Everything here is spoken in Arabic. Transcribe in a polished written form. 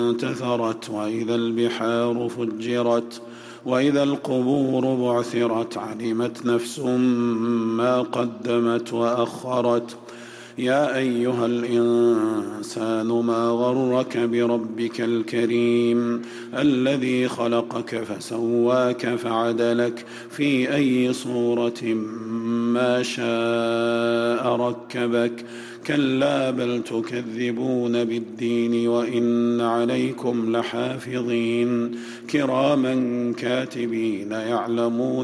انتثرت وإذا البحار فجرت وإذا القبور بعثرت علمت نفس ما قدمت وأخرت يا أيها الإنسان ما غرك بربك الكريم الذي خلقك فسواك فعدلك في أي صورة ما شاء ركبك كلا بل تكذبون بالدين وإن عليكم لحافظين كراما كاتبين يعلمون